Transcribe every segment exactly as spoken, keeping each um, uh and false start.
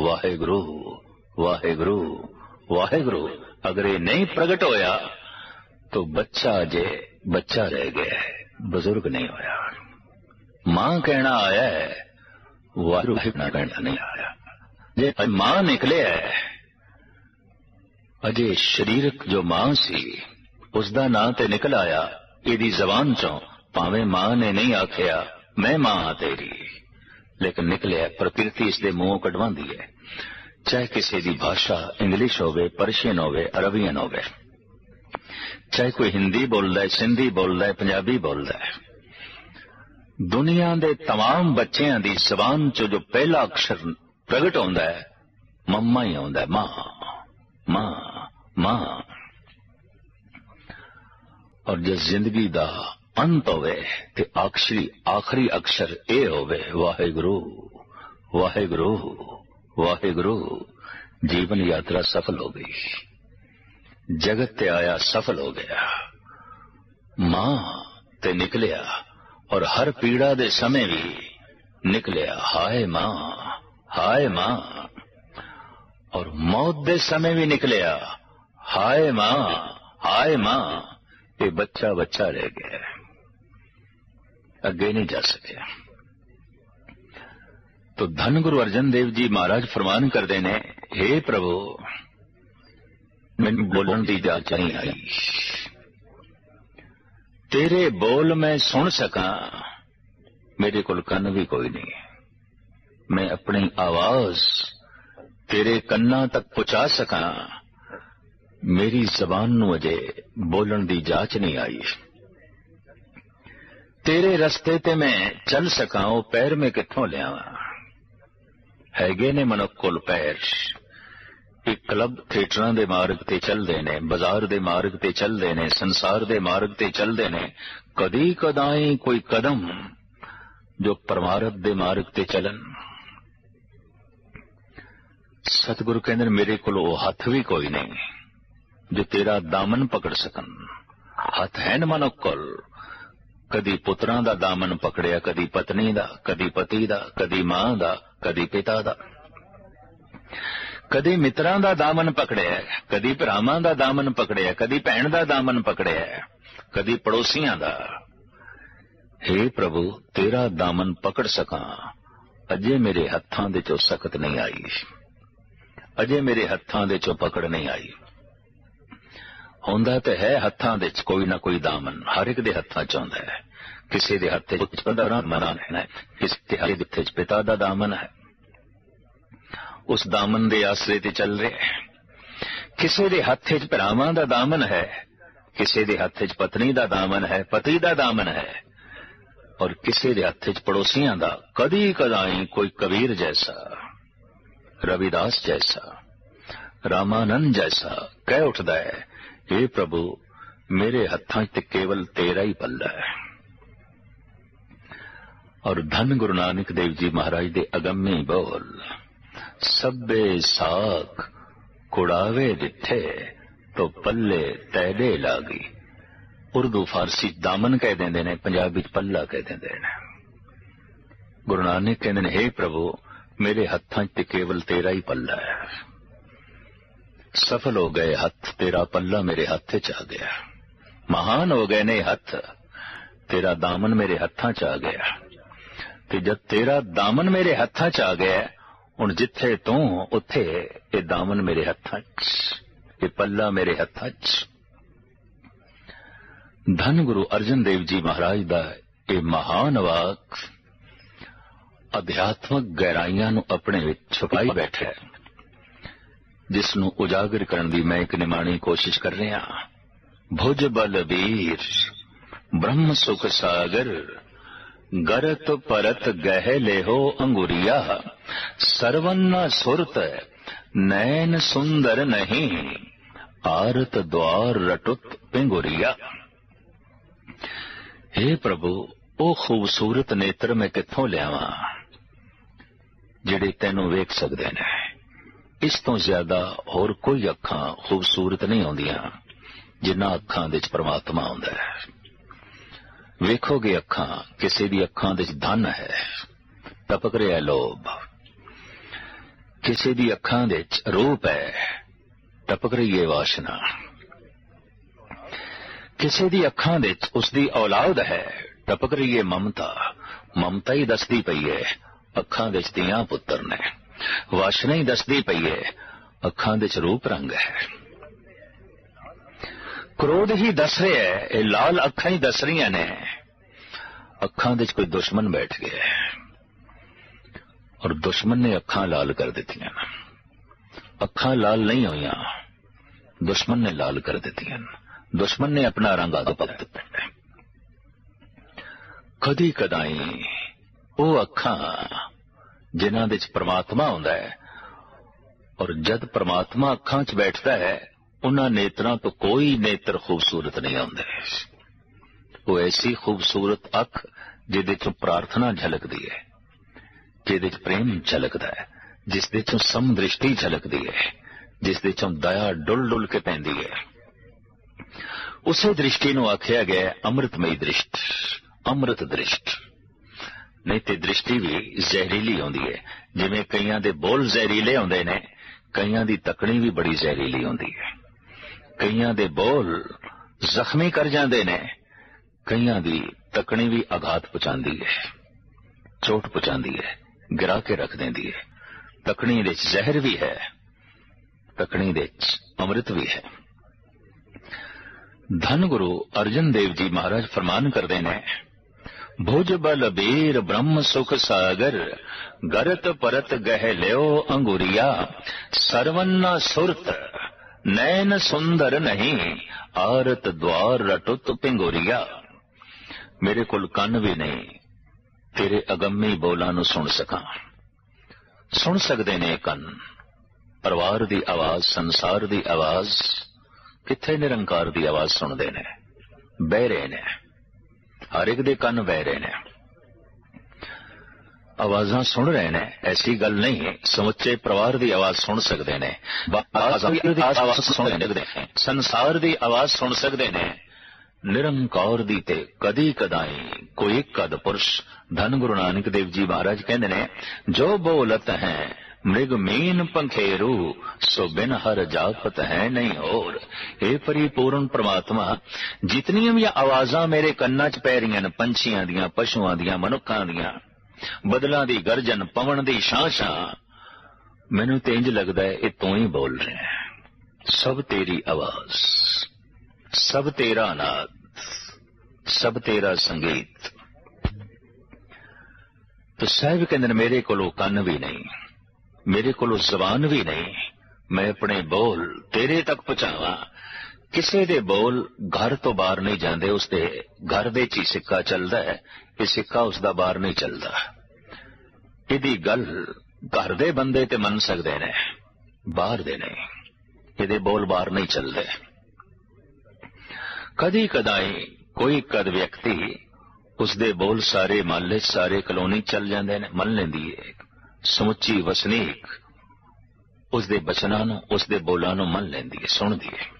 वाहेगुरु वाहेगुरु वाहेगुरु। अगर ये नहीं प्रगट होया तो बच्चा जे बच्चा रह गया है, बुजुर्ग नहीं होया। मां कहना आया है, वाहिगुरु कहना नहीं आया। जे मां निकले है, अजे शरीरक जो मां सी उसका नां ते निकल आया इहदी जबान चों, भावें मां ने नहीं आखिया मैं मां हाँ तेरी, लेकिन निकलिया प्रकृति इसके मुंहों कढवांदी है। चाहे किसी की भाषा इंग्लिश होवे, पर्शियन होवे, अरबियन होवे, चाहे कोई हिंदी बोलदा है, सिंधी बोलदा है, पंजाबी बोलदा है, दुनिया दे तमाम बच्चों की जबान चो जो पहला अक्षर प्रगट होंदा है मम्मा ही होंदा है। मां मां मां। और जिस जिंदगी दा अंत होवे ते आखिरी आखिरी अक्षर ए होवे वाहेगुरु वाहेगुरु वाहेगुरु। जीवन यात्रा सफल हो गई, जगत ते आया सफल हो गया। मां ते निकलिया और हर पीड़ा दे समय भी निकलिया हाय मां हाय मां। और मौत दे समय भी निकलिया हाय मां हाय मां। ये बच्चा बच्चा रह गया, अगे नहीं जा सके। तो धन गुरु अर्जन देव जी महाराज फरमान करते ने, हे प्रभु मैनू बोलने की इजाजत नहीं आई, तेरे बोल मैं सुन सका, मेरे कोल कन्न भी कोई नहीं, मैं अपनी आवाज तेरे कन्ना तक पहुंचा सका, मेरी जबान नू अजे बोलने की जांच नहीं आई। तेरे रस्ते ते मैं चल सका, वो पैर में कित्थों लियावां, हैगे ने मनुख कोल पैर। एक क्लब थिएटरां दे मार्ग ते चलदे ने, बाजार दे मार्ग ते चलदे ने, संसार दे मार्ग ते चलदे ने, कदी कदाई कोई कदम जो परमारथ दे मार्ग ते चलन। सतगुरु कहंदे मेरे कोल वो हथ भी कोई नहीं जो तेरा दामन पकड़ सकन। हथ है न मनुख कोल, कदी पुत्रां दा दामन पकड़िया, कदी पत्नी दा, कदी पति दा, कदी मां दा, कदी पिता दा, कदी मित्रां दा दामन पकड़िया, कदी भरावां दा दामन पकड़िया, कदी भैण दा दामन पकड़िया, कदी पड़ोसियां दा। हे प्रभु तेरा दामन पकड़ सका, अजे मेरे हत्थां दे चों सकत नहीं आई, अजे मेरे हत्थां दे चों पकड़ नहीं आई। होंदा ते है हत्थां दे कोई ना कोई दामन, हर एक दे हत्थां च होंदा है। किसी दे हत्थे च पिता दा दामन है, किसी दे हत्थे च पिता दा दामन है, उस दामन दे आसरे ते चल रहे। किसी दे हत्थे च भरावां दा दामन है, किसी दे हत्थे च पत्नी दा दामन है, पति दा दामन है, और किसी दे हत्थे च पड़ोसियां दा। कदी कदाई कोई कबीर जैसा, रविदास जैसा, रामानंद जैसा कह उठदा है, हे प्रभु मेरे हत्थां च केवल तेरा ही पल्ला है। और धन गुरु नानक देव जी महाराज दे अगम्मी बोल, सब्बे साख कुड़ावे दिथे तो पल्ले तैडे लागी। उर्दू फारसी दामन कह देंदे ने, पंजाबी च पल्ला कह देंदे ने। गुरु नानक कहंदे ने, हे प्रभु मेरे हत्थां च केवल तेरा ही पल्ला है। सफल हो गए हथ, तेरा पल्ला मेरे हथ च आ गया। महान हो गए ने हथ, तेरा दामन मेरे हत्थां च आ गया। ते जब तेरा दामन मेरे हत्थां च आ गया, हुण जिथे तू उत्थे ये दामन मेरे हत्थां च, ये पल्ला मेरे हत्थां च। धन गुरु अर्जन देव जी महाराज दा ये महान वाक अध्यात्मक गहराइयां नूं अपने विच छुपाई बैठा है, जिसनूं उजागर करन दी मैं एक निमाणी कोशिश कर रहा। भुज बल वीर ब्रह्म सुख सागर, गरत परत गह लेहो अंगुरिया, सरवन्न सुरत नैन सुंदर नहीं, आरत द्वार रटुत पिंगुरिया। हे प्रभु ओ खूबसूरत नेत्र मैं कित्थों लियावां जिहड़े तैनूं वेख सकदे ने। इस तो ज्यादा होर कोई अखां खूबसूरत नहीं होंदियां जिन्हां अखां दे च परमात्मा हुंदा है। वेखोगे अखां, किसी दी अखां दे च धन है, टपक रहा लोभ, किसी दी अखां दे च रूप है, टपक रही है वासना। किसी दी अखां दे च उसदी औलाद है, टपक रही है ममता। ममता ही दसदी पई है अखां दे च धीआं पुत्तर ने। वासना ही दसदी पई है अखां दे च रूप रंग है। क्रोध ही दस रहा है, ये लाल अखां ही दस रही ने अखां दे च कोई दुश्मन बैठ गया है और दुश्मन ने अखां लाल कर दित्तियां। अखां लाल नहीं होईयां, दुश्मन ने लाल कर दित्तियां। दुश्मन ने अपना रंग आगे पा दिता। कदी कदाई वो अखां जिन्हां दे च परमात्मा हुंदा है और जद परमात्मा अखां च बैठता है उन्हां नेत्रां तो कोई नेत्र खूबसूरत नहीं आउंदे। वो ऐसी खूबसूरत अख जिहदे चों प्रार्थना झलकदी है, जिहदे च प्रेम झलकदा है, जिस दे चों समदृष्टि झलकदी है, जिस दे चों दया डुल डुल के पैंदी है। उसे दृष्टि नूं आखिया गया अमृतमयी दृष्ट, अमृत दृष्ट। नहीं तो दृष्टि भी जहरीली होंदी है, जिवें कईयां दे बोल जहरीले होंदे ने, कईयां दी तकनी भी बड़ी जहरीली होंदी है। कईयां दे बोल जख्मी कर जांदे ने, कईयां दी तकनी भी आघात पहुंचांदी है, चोट पहुंचांदी है, गिरा के रख देंदी है। तकनी दे जहर भी है, तकनी दे अमृत भी है। धन गुरु अर्जन देव जी महाराज फरमान करते ने, भुज बल बीर ब्रह्म सुख सागर, गरत परत गह ल्यो अंगुरिया, सरवन्ना सुरत नैन सुंदर नहीं, आरत द्वार रटुत पिंगुरिया। मेरे कोल कन भी नहीं तेरे अगम्मी बोलां नूं सुन सकां। सुन सकते ने कन परिवार दी आवाज, संसार दी आवाज, किथे निरंकार दी आवाज सुनते ने, बहरे ने, हर एक दे कन बहरे ने, आवाजां सुन रहे ने। ऐसी गल नहीं समुचे परिवार दी आवाज सुन सकते ने, संसार दी आवाज सुन सकते ने, निरंकार दी ते कदी कदाई कोई कद पुरुष। धन गुरु नानक देव जी महाराज कहते ने, जो बोलत है मृग मीन पंखेरू, सो बिन हर जापत है नहीं और। हे परिपूर्ण परमात्मा, जितनियां भी आवाजां मेरे कन्ना च पै रहियां ने, पंछियां दियां, पशुआं दियां, मनुक्खां दियां, बदलां दी गर्जन, पवन दी छां छां, मैनूं ते इंज लगदा है ये तू ही बोल रहे हैं। सब तेरी आवाज, सब तेरा नाद, सब तेरा संगीत। तो साहिब कहंदे मेरे कोलों कन भी नहीं, मेरे कोलों जबान भी नहीं, मैं अपने बोल तेरे तक पहुंचावां। किसी दे बोल घर तो बाहर नहीं जाते, उसके घर दे च सिक्का चलता है, ये सिक्का उसका बाहर नहीं चलता। इहदी गल घर दे बंदे ते मन सकते ने, बाहर दे नहीं, इहदे बोल बाहर नहीं चलते। कदी कदाई कोई कद व्यक्ति उसदे बोल सारे महल्ले सारे कलोनी चल जाते ने, मन लेंदी है समुची वसनीक उसदे बचनां नूं, उसदे बोलां नूं मन लेंदी है, सुनदी है।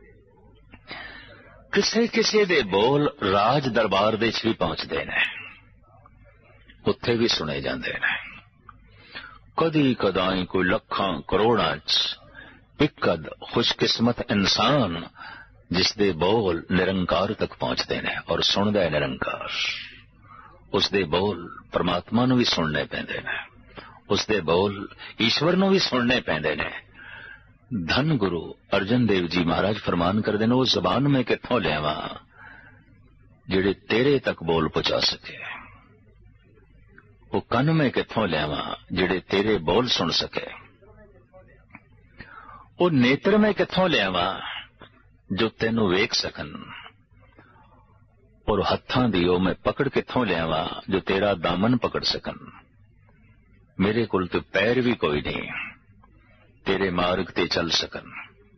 किसे किसे दे बोल राज दरबार दे च भी पहुंचते ने, उत्थे भी सुने जाते हैं। कदी कदाई कोई लखां करोड़ां च एक कद खुशकिस्मत इंसान जिसदे बोल निरंकार तक पहुंचते हैं और सुनदा है निरंकार। उसदे बोल परमात्मा नूं भी सुनने पैंदे ने, उसदे बोल ईश्वर नूं भी सुनने पैंदे ने। धन गुरु अर्जन देव जी महाराज फरमान करते हैं, वो जबान में कित्थों लियावां जिहड़े तेरे तक बोल पहुंचा सके, वो कन में कित्थों लियावां जिहड़े तेरे बोल सुन सके, वो नेत्र में कित्थों लियावां जो तेनू वेख सकन, और हत्थां दी ओ मैं पकड़ कित्थों लियावां जो तेरा दामन पकड़ सकन। मेरे कोल तो पैर भी कोई नहीं तेरे मार्ग ते चल सकन।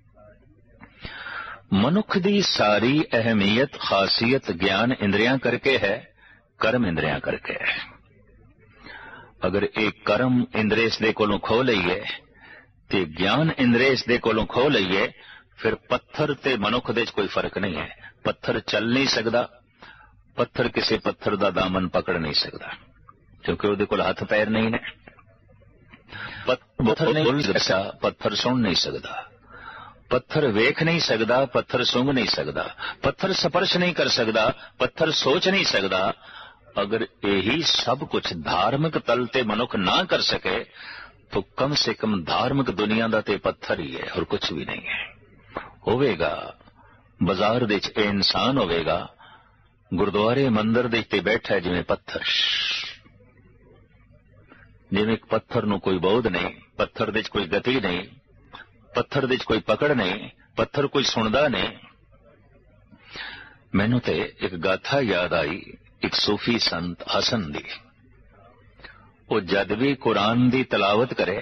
मनुख दी सारी अहमियत खासियत ज्ञान इंद्रियां करके है, कर्म इंद्रियां करके है। अगर एक कर्म इंद्रिय इस दे कोलों खो लईए ते ज्ञान इंद्रिय इस दे कोलों खो लईए, फिर पत्थर ते मनुख दे कोई फर्क नहीं है। पत्थर चल नहीं सकता, पत्थर किसी पत्थर दा दामन पकड़ नहीं सकता क्योंकि उहदे कोल हथ पैर नहीं ने। पत्थर नहीं बोल सकता, पत्थर सुन नहीं सकता, पत्थर वेख नहीं सकता, पत्थर सूंघ नहीं सकता, पत्थर स्पर्श नहीं कर सकता, पत्थर सोच नहीं सकता। अगर यही सब कुछ धार्मिक तल ते मनुख ना कर सके तो कम से कम धार्मिक दुनिया का ते पत्थर ही है और कुछ भी नहीं है। होवेगा बाजार दे च इंसान होवेगा, गुरुद्वारे मंदिर दे ते बैठा जिवें पत्थर, जिवें एक पत्थर नूं कोई बोध नहीं, पत्थर दे च कोई गति नहीं, पत्थर दे च कोई पकड़ नहीं, पत्थर कोई सुनदा नहीं। मैनू ते एक गाथा याद आई, एक सूफी संत हसन दी। वो जद भी कुरान दी तलावत करे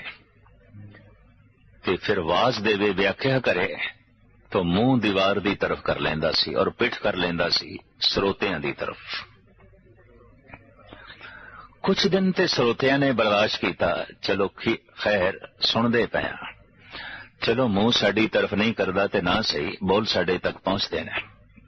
ते फिर वाज देवे, व्याख्या करे तो मुंह दीवार दी तरफ कर लेंदा सी और पिठ कर लेंदा सी श्रोतियां दी तरफ। कुछ दिन ते श्रोतियां ने बर्दाश्त किया, चलो खैर सुनदे पया, चलो मुंह साडी तरफ नहीं करदा ते ना सही, बोल साडे तक पहुंचते ने।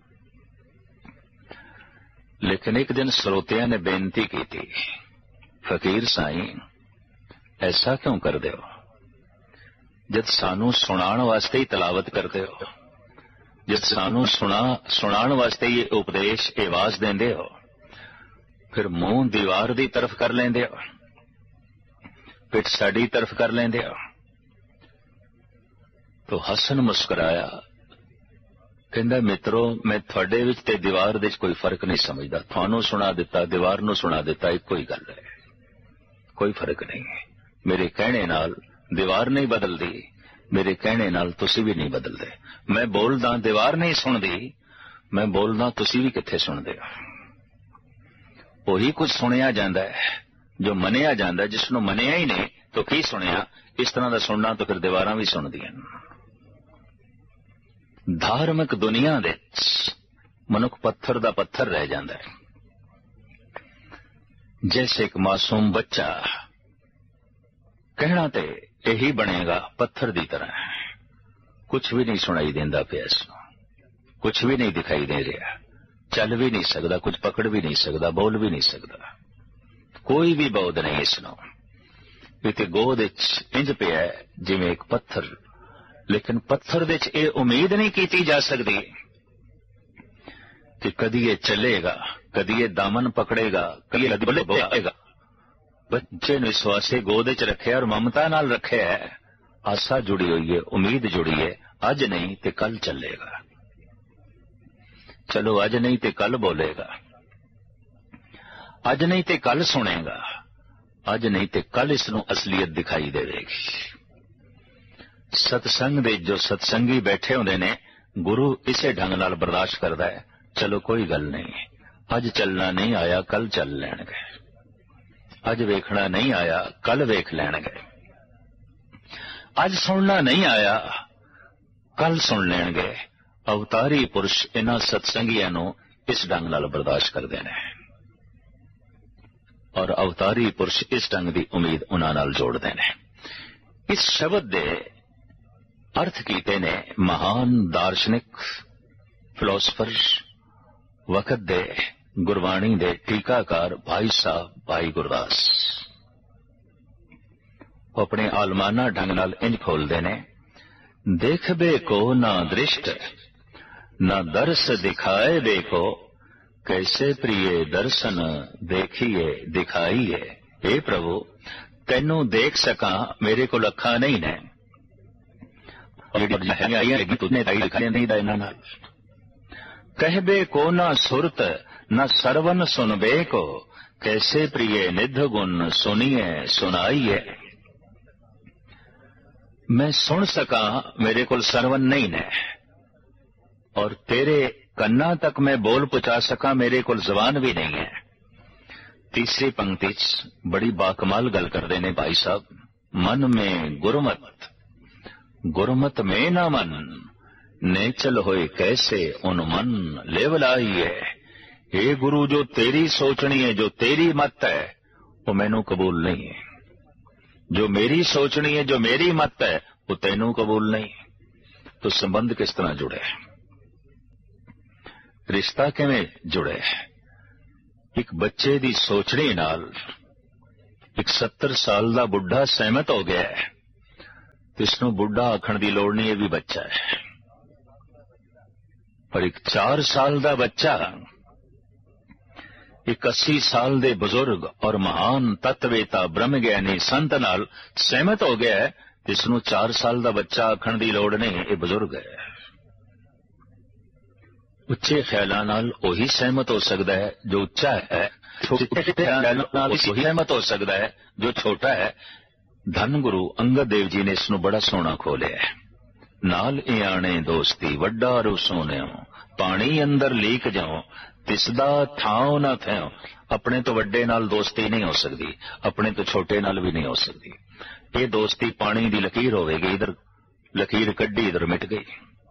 लेकिन एक दिन श्रोतियां ने बेनती की थी, फकीर साईं ऐसा क्यों कर दे हो, जब सानू सुनाण वास्ते ही तलावत करते हो, जब सानू सुना सुनाण वास्ते ये उपदेश आवाज देंदे हो, फिर मुंह दीवार दी तरफ कर लेंदे हो, पिठ साडी तरफ कर लेंदे हो। तो हसन मुस्कुराया, कहंदा मित्रो मैं थोड़े विच ते दीवार दे कोई फर्क नहीं समझदा, थानू सुना दिता, दीवार नू सुना दिता, इक्को ही गल है, कोई फर्क नहीं है। मेरे कहने नाल दीवार नहीं बदलदी, मेरे कहने नाल तुसी भी नहीं बदलदे। मैं बोलदा दीवार नहीं सुनदी, मैं बोलदा तुसी भी कित्थे सुनदे हो। वही कुछ सुनिया जांदा है जो मनिया जांदा, जिसनू मनिया ही नहीं तो की सुनिया। इस तरह का सुनना तो फिर दीवारां भी सुनदियां। धार्मिक दुनिया दे मनुख पत्थर दा पत्थर रह जांदा है, जैसे एक मासूम बच्चा, कहना ते यही बनेगा पत्थर दी तरह, कुछ भी नहीं सुनाई देंदा पिया, इसनूं कुछ भी नहीं दिखाई दे रहा, चल भी नहीं सकता, कुछ पकड़ भी नहीं सकता, बोल भी नहीं सकता, कोई भी बोध नहीं इसनूं। इते गोद इंज पिया जिवें एक पत्थर। लेकिन पत्थर दे ये उम्मीद नहीं की जा सकती कि कदी ये चलेगा, कदी ये दामन पकड़ेगा, कदी बल्ले बोलेगा। बच्चे ने इस वास्ते गोद च रखे और ममता नाल रखे है, आशा जुड़ी हुई है, उम्मीद जुड़ी है, अज नहीं ते कल चलेगा। चलो अज नहीं ते कल बोलेगा, अज नहीं ते कल सुनेगा, अज नहीं ते कल इसनूं असलियत दिखाई देगी। सत्संग दे जो सत्संगी बैठे होंदे ने, गुरु इसे ढंग नाल बर्दाश्त करदा है। चलो कोई गल नहीं, अज चलना नहीं आया कल चल लैणगे, अज वेखना नहीं आया कल वेख लैणगे, अज सुनना नहीं आया कल सुन लैणगे। अवतारी पुरुष इन्हां सत्संगियां नूं इस ढंग नाल बर्दाश्त करदे ने और अवतारी पुरुष इस ढंग की उम्मीद उन्हां नाल जोड़दे ने। इस शब्द दे अर्थ कीते ने महान दार्शनिक फिलोसफर वक्त दे गुरबाणी दे टीकाकार भाई साहब भाई गुरदास। अपने आलमाना ढंग नाल इंज खोलते ने, देखबे को ना दृष्ट ना दर्श दिखाए देखो, कैसे प्रिय दर्शन देखिए दिखाइए। हे प्रभु तेनू देख सका मेरे को अखा नहीं ने, कहबे को ना सुरत न सरवन सुनबे को, कैसे प्रिय निध गुण सुनिए सुनाइए। मैं सुन सका मेरे को सरवन नहीं ने, और तेरे कन्ना तक मैं बोल पहुंचा सका मेरे को जबान भी नहीं है। तीसरी पंक्ति च बड़ी बाकमाल गल करते ने भाई साहब, मन में गुरमत गुरमत में ना मन, नेचल होए कैसे उन मन लेवलाइए। हे गुरु जो तेरी सोचनी है, जो तेरी मत है, वो मैनू कबूल नहीं है। जो मेरी सोचनी है, जो मेरी मत है, वो तेनू कबूल नहीं। तो संबंध किस तरह जुड़े, रिश्ता किवें जुड़े। एक बच्चे दी सोचनी नाल एक सत्तर साल दा बुढ़ा सहमत हो गया है, इसनूं बुढ़ा आखण की लोड़ नहीं, ये भी बच्चा है। पर एक चार साल का बच्चा एक अस्सी साल के बुजुर्ग और महान तत्ववेता ब्रह्म ज्ञानी संत नाल सहमत हो गया है, इसनूं चार साल का बच्चा आखण की लोड़ नहीं, ये बुजुर्ग है। उच्चे ख्यालों नाल वही सहमत हो सकता है जो उच्चा है, छोटे ख्यालों नाल वही सहमत हो सकता है जो छोटा है। धन गुरु अंगद देव जी ने इसनूं बड़ा सोहना खोलिया है। नाल इयाणे दोस्ती वड्डा रू सोनियो, पानी अंदर लीक जाओ, तिसदा थाओ ना थयो। अपने तो वड्डे नाल दोस्ती नहीं हो सकती, अपने तो छोटे नाल भी नहीं हो सकती। ये दोस्ती पानी की लकीर होवेगी, इधर लकीर कड्डी इधर मिट गई।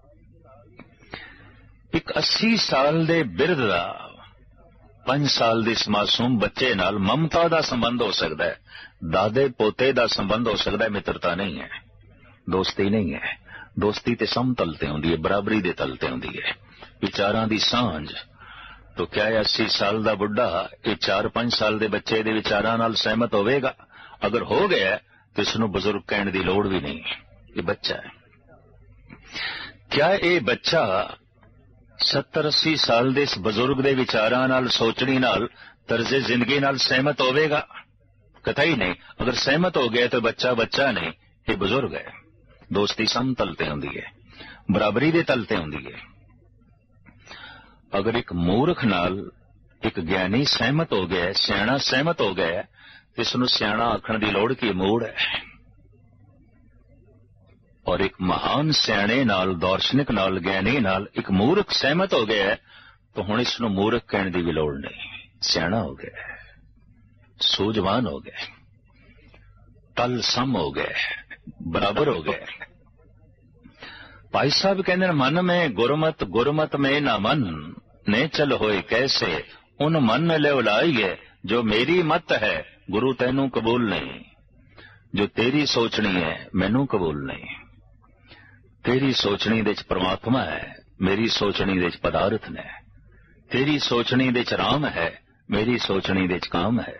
एक अस्सी साल दे बिरध दा पांच साल दे मासूम बच्चे नाल ममता दा संबंध हो सकता है, दादे पोते दा संबंध हो सकता है, मित्रता नहीं है, दोस्ती नहीं है। दोस्ती ते समतल ते हुंदी है, बराबरी दे तल ते हुंदी है, विचारां दी सांझ। तो क्या है अस्सी साल दा बुढ़ा ये चार पांच साल दे बच्चे दे विचारां नाल सहमत होवेगा? अगर हो गया तो इसनूं बुजुर्ग कहण दी लोड़ भी नहीं, ये बच्चा है। क्या ये बच्चा सत्तर अस्सी साल दे इस बुजुर्ग दे विचारां नाल सोचणी नाल तर्जे जिंदगी नाल सहमत होवेगा? कतई नहीं। अगर सहमत हो गया तो बच्चा बच्चा नहीं, ये बुजुर्ग है। दोस्ती समतल ते हुंदी है, बराबरी दे तल ते हुंदी है। अगर एक मूर्ख नाल एक ज्ञानी सहमत हो गया, सियाणा सहमत हो गया, तो इसनूं सियाणा आखण दी लोड़ की मूड़ है। और एक महान सियाणे नाल, दार्शनिक नाल, ज्ञानी नाल एक मूर्ख सहमत हो गया तो हुण इसनूं मूर्ख कहण दी भी लोड़ नहीं, सियाणा हो गया, सूझवान हो गया, तल सम हो गया, बराबर हो गया। भाई साहब कहते हैं मन में गुरमत, गुरमत में ना मन, ने चल होए कैसे, उन मन ले उलाइए जो मेरी मत है, गुरु तैनू कबूल नहीं। जो तेरी सोचनी है मैनू कबूल नहीं। तेरी सोचनी दे च परमात्मा है, मेरी सोचनी दे च पदार्थ ने। तेरी सोचनी दे च राम है, मेरी सोचनी दे च काम है।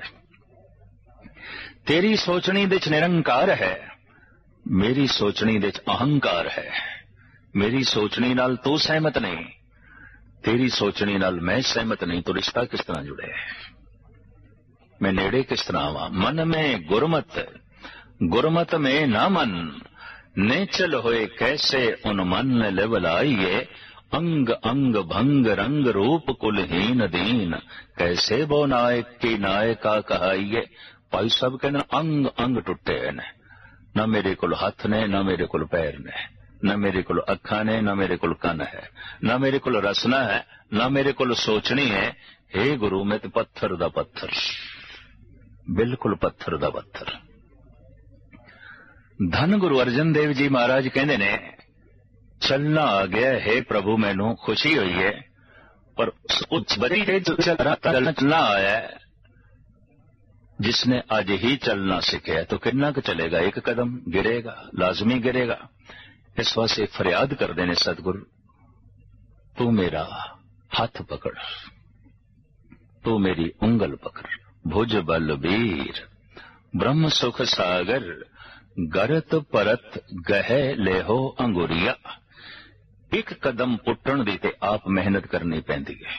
तेरी सोचनी दे च निरंकार है, मेरी सोचनी दे च अहंकार है। मेरी सोचनी नाल तू सहमत नहीं, तेरी सोचनी नाल मैं सहमत नहीं, तो रिश्ता किस तरह जुड़े? मैं नेड़े किस तरह आवां? मन में गुरमत, गुरमत में ना मन, ने चल होए कैसे उन मन लेवलाइए, अंग अंग भंग रंग रूप कुलहीन दीन, कैसे बो नायक की नायका कहाइए। भाई साहब कहने अंग अंग टुटे ने, ना मेरे कोल हथ ने, ना मेरे कोल पैर ने, ना मेरे कोल अखा ने, ना मेरे कोल कन है, ना मेरे कोल रसना है, ना मेरे कोल सोचनी है। हे गुरु मैं तो पत्थर दा पत्थर, बिल्कुल पत्थर दा पत्थर। धन गुरु अर्जन देव जी महाराज कहते ने चलना आ गया है प्रभु, मैनू खुशी हुई है, पर उस बड़ी चलना आया है जिसने आज ही चलना सीखा तो कितना क चलेगा? एक कदम गिरेगा, लाजमी गिरेगा। इस वास्ते फरियाद कर देने सतगुरु तू मेरा हाथ पकड़, तू मेरी उंगल पकड़, भुज बल वीर ब्रह्म सुख सागर, गरत परत गहे लेहो अंगुरिया। एक कदम पुट्टण दी ते आप मेहनत करनी पैंदी है,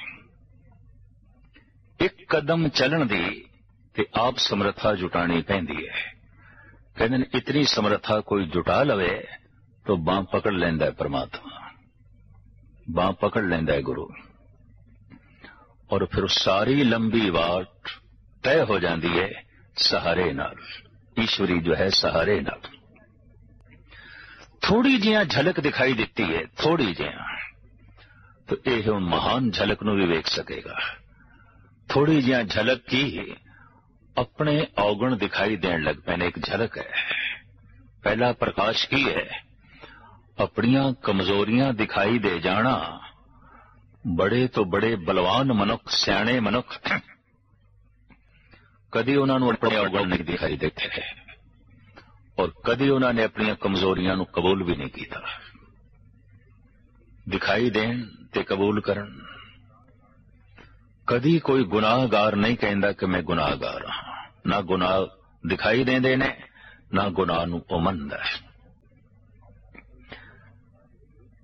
एक कदम चलन दी ते आप समर्था जुटानी पैंदी है। कहते हैं इतनी समर्था कोई जुटा लवे तो बांह पकड़ लेंदा है परमात्मा, बांह पकड़ लेंदा है गुरु, और फिर सारी लंबी वाट तय हो जाती है सहारे नाल। ईश्वरी जो है सहारे नाल। थोड़ी जिहा झलक दिखाई देती है, थोड़ी जिहा, तो यह महान झलक नूं भी वेख सकेगा। थोड़ी जिहा झलक की अपने औगण दिखाई देन लग पैने, एक झलक है। पहला प्रकाश की है अपनियां कमजोरियां दिखाई दे जाना। बड़े तो बड़े बलवान मनुख, सियाणे मनुख कदी उन्होंने अपने औगण नहीं दिखाई देते है, और कदी उन्होंने अपनी कमजोरियां नूं कबूल भी नहीं किया। दिखाई देन ते कबूल करन। कदी कोई गुनाहगार नहीं कहता कि मैं गुनाहगार हाँ, ना गुनाह दिखाई देंदे ने, ना गुनाह नूं ओ मनदा है।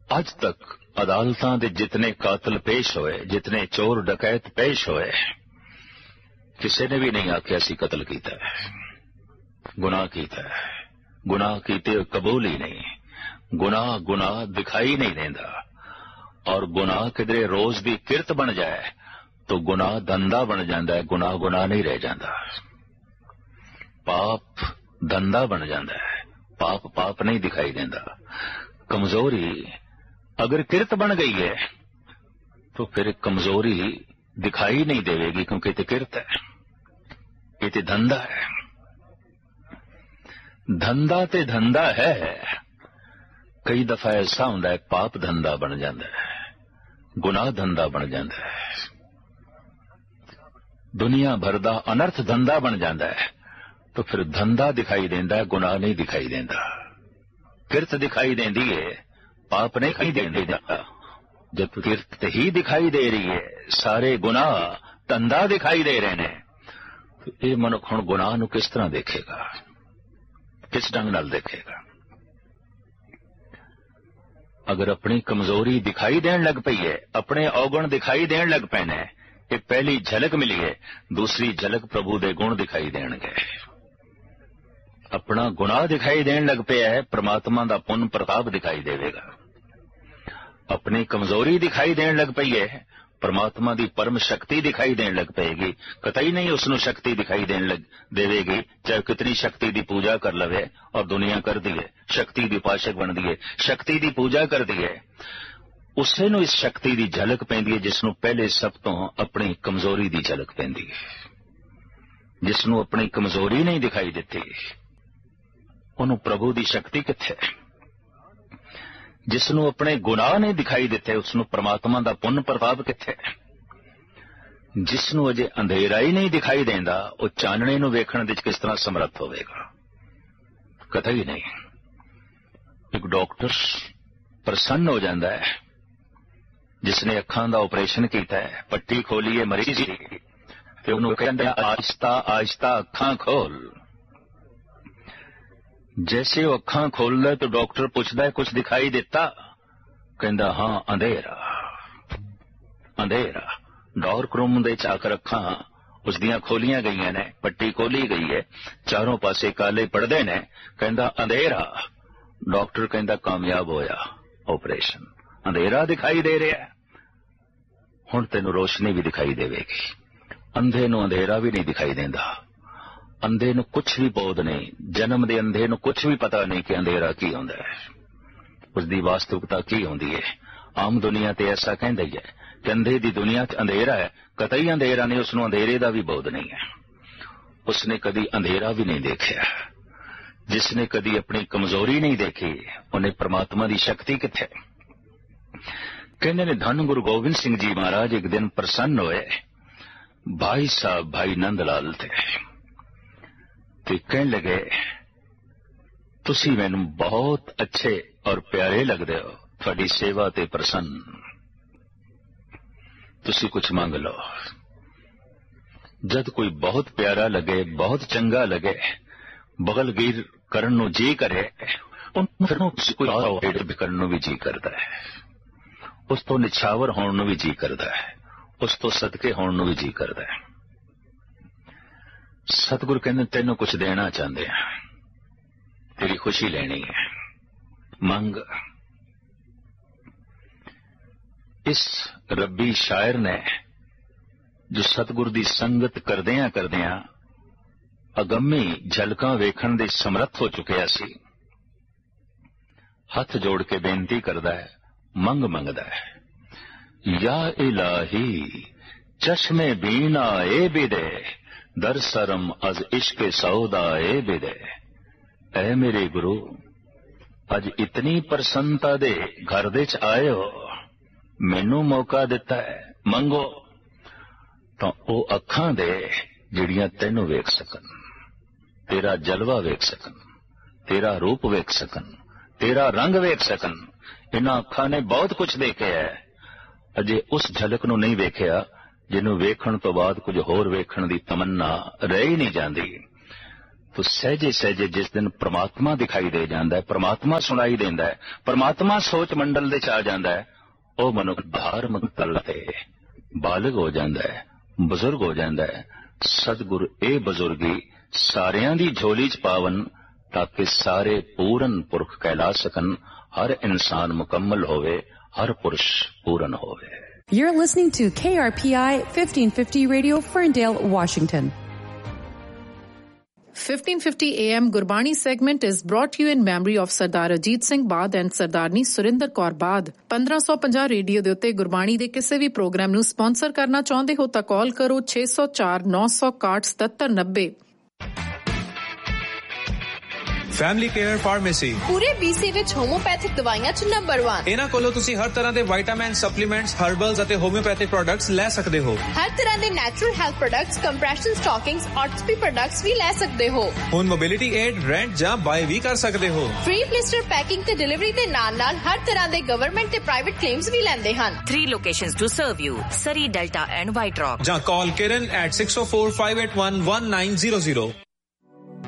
अज तक अदालतां दे जितने कातल पेश होए, जितने चोर डकैत पेश होए, किसी ने भी नहीं आख्या सी कतल कीता है, गुनाह कीता है। गुनाह कीते कबूल ही नहीं। गुनाह गुनाह दिखाई नहीं देता। और गुनाह किधरे रोज दी किरत बन जाए तो गुनाह धंधा बन जाता है, गुनाह गुनाह नहीं रह जाता। पाप धंधा बन जाता है, पाप पाप नहीं दिखाई देता। कमजोरी अगर किरत बन गई है तो फिर कमजोरी दिखाई नहीं देगी, क्योंकि ये किरत है, ये धंधा है। धंधा ते धंधा है। कई दफा ऐसा होता है पाप धंधा बन जाता है, गुनाह धंधा बन जाता है, दुनिया भर दा अनर्थ धंधा बन जाता है। तो फिर धंधा दिखाई देता है, गुनाह नहीं दिखाई देता। किरत दिखाई देती है, पाप नहीं दिखाई देता। जब किरत ही दिखाई दे रही है, सारे गुनाह धंधा दिखाई दे रहे हैं, तो ये मनुख हुण गुनाह नूं किस तरह देखेगा, किस ढंग नाल देखेगा। अगर अपनी कमजोरी दिखाई देन लग पई है, अपने औगण दिखाई देन लग पैने, एक पहली झलक मिली है, दूसरी झलक प्रभु दे गुण दिखाई देणगे। अपना गुनाह दिखाई देन लग पिया है, परमात्मा दा पुन प्रताप दिखाई देवेगा। अपनी कमजोरी दिखाई देन लग पई है, परमात्मा दी परम शक्ति दिखाई देन लग पेगी। कतई नहीं उसनों शक्ति दिखाई देन लग देवेगी, चाहे कितनी शक्ति दी पूजा कर लवे और दुनिया कर दी है, शक्ति दी उपासक बन दी है, शक्ति दी पूजा कर दी है। उसे नूं इस शक्ति दी झलक पैंदी है जिसनों पहले सब तो अपनी कमजोरी दी झलक पैंदी है। जिसनों अपनी कमजोरी नहीं दिखाई देती, उन्हों प्रभु दी शक्ति किथे। जिसनों अपने गुनाह नहीं दिखाई देते, उसनों परमात्मा दा पुन प्रताप किथे। जिसनों अजे अंधेरा ही नहीं दिखाई देंदा, वो चानणे नूं वेखण विच किस तरह समर्थ होवेगा, कथा ही नहीं। एक डॉक्टर प्रसन्न हो जाता है जिसने अखां दा ऑपरेशन किया है, पट्टी खोली है मरीज दी, ते उहनूं कहंदा आहिस्ता आहिस्ता अखां खोल। जैसे वो अखां खोलदा तो डॉक्टर पूछदा है कुछ दिखाई देता, कहंदा हाँ अंधेरा अंधेरा। डॉर्क रूम दे चाकर अखां उसदियां खोलियां गईयां ने, पट्टी खोली गई है, चारों पासे काले पड़दे ने, कहंदा अंधेरा। डॉक्टर कहंदा कामयाब होया ऑपरेशन, अंधेरा दिखाई दे रहा है, हुण तैनूं रोशनी भी दिखाई देवेगी। अंधे नूं अंधेरा भी नहीं दिखाई देंदा, अंधे नूं कुछ भी बोध नहीं, जन्म दे अंधे नूं कुछ भी पता नहीं कि अंधेरा की होंदा है, उसदी वास्तविकता की होंदी है। आम दुनिया ते ऐसा कहंदा ही है कि अंधे दी दुनिया च अंधेरा है, कतई अंधेरा नहीं, उसनूं अंधेरे दा भी बोध नहीं है। उसने कदी अंधेरा भी नहीं देखा। जिसने कदी अपनी कमजोरी नहीं देखी, उन्हें परमात्मा दी शक्ति किथे। कहने ने धन गुरु गोबिंद सिंह जी महाराज एक दिन प्रसन्न होए, भाई साहब भाई नंद लाल थे, ते कहने लगे तुसी मैनूं बहुत अच्छे और प्यारे लगदे हो, थोड़ी सेवा ते प्रसन्न, तुसी कुछ मंग लो। जद कोई बहुत प्यारा लगे, बहुत चंगा लगे, बगलगीर करन नूं जी करे, फिर कोई और भी करन नूं भी जी करता है, उस तो निछावर होण नूं भी जी करता है, उस तो सदके होण नूं भी जी करता है। सतगुरु कहते तेनों कुछ देना चाहते हैं, तेरी खुशी लेनी है, मंग। इस रब्बी शायर ने जो सतगुरु दी संगत करदियां करदियां अगम्मी झलकां वेखण दे समर्थ हो चुकिया सी, हथ जोड़ के बेनती करदा है, मंग मंगदा है। या इलाही चश्मे बीना ए बिदे, दर सरम अज इश्क सौदा ए बिदे। ऐ मेरे गुरु अज इतनी प्रसन्नता दे घर दे च आए हो, मैनू मौका दिता है, मंगो तो ओ अखां दे जिहड़ियां तैनू वेख सकन, तेरा जलवा वेख सकन, तेरा रूप वेख सकन, तेरा रंग वेख सकन। इन्हां अखां ने बहुत कुछ देखा है, अजे उस झलक नूं नहीं वेखिया जिन्हों वेखण तो बाद कुछ होर वेखण दी तमन्ना रह ही नहीं जाती। तो सहजे सहजे जिस दिन परमात्मा दिखाई दे जाता है, परमात्मा सुनाई देता है, परमात्मा सोच मंडल दे च आ जाता है, वह मनुख धार्मिक तल ते बालग हो जाता है, बुजुर्ग हो जाता है। सतगुर ए बुजुर्गी सारियां दी झोली च पावन, ताकि सारे पूरन पुरख कहला सकन। हर इंसान मुकम्मल होवे, हर पुरुष पूरन होवे। You're listening to K R P I fifteen fifty Radio, Ferndale, Washington. fifteen fifty A M Gurbani segment is brought to you in memory of Sardar Ajit Singh Baad and Sardarni Surinder Kaur Baad. fifteen fifty radio ਦੇ ਉੱਤੇ ਗੁਰਬਾਣੀ ਦੇ ਕਿਸੇ ਵੀ programme ਨੂੰ sponsor ਕਰਨਾ ਚਾਹੁੰਦੇ ਹੋ ਤਾਂ ਕਾਲ ਕਰੋ six oh four nine six one seven seven nine zero. Family care pharmacy ਪੂਰੇ B C ਵਿੱਚ ਹੋਮੋਪੈਥਿਕ ਦਵਾਈਆਂ ਚ ਨੰਬਰ one। ਇਹਨਾਂ ਕੋਲੋਂ ਤੁਸੀਂ ਹਰ ਤਰ੍ਹਾਂ ਦੇ ਵਿਟਾਮਿਨ, ਸਪਲੀਮੈਂਟਸ, ਹਰਬਲਸ ਅਤੇ ਹੋਮਿਓਪੈਥਿਕ ਪ੍ਰੋਡਕਟਸ ਲੈ ਸਕਦੇ ਹੋ। ਹਰ ਤਰ੍ਹਾਂ ਦੇ natural health products, compression ਸਟਾਕਿੰਗਸ, ਆਰਥੋਪੀ products ਵੀ ਲੈ ਸਕਦੇ ਹੋ। ਹੁਣ ਮੋਬਿਲਿਟੀ ਏਡ, ਰੈਂਟ ਜਾਂ ਬਾਏ ਵੀ ਕਰ ਸਕਦੇ ਹੋ। ਫ੍ਰੀ ਬਲਿਸਟਰ ਪੈਕਿੰਗ ਤੇ ਡਿਲੀਵਰੀ ਦੇ ਨਾਲ ਨਾਲ ਹਰ ਤਰ੍ਹਾਂ ਦੇ ਗਵਰਨਮੈਂਟ ਤੇ ਪ੍ਰਾਈਵੇਟ ਕਲੇਮਸ ਵੀ ਲੈਂਦੇ ਹਨ। Three locations to serve you: Surrey, Delta and White Rock. ਜਾਂ ਕਾਲ Kiran at six oh four five eight one one nine zero zero.